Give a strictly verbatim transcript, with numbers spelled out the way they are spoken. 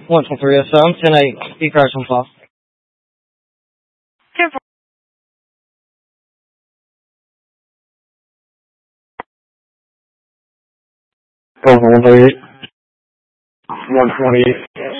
one two three S M, ten eight, E crash on file. ten four. Over one thirty-eight. one twenty-eight.